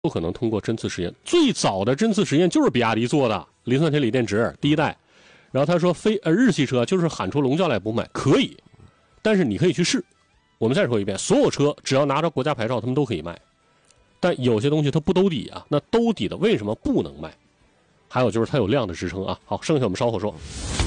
不可能通过针刺实验。最早的针刺实验就是比亚迪做的磷酸铁锂电池第一代。然后他说日系车就是喊出龙叫来不卖，可以，但是你可以去试。我们再说一遍，所有车只要拿着国家牌照，他们都可以卖。但有些东西它不兜底啊，那兜底的为什么不能卖？还有就是它有量的支撑啊。好，剩下我们稍后说。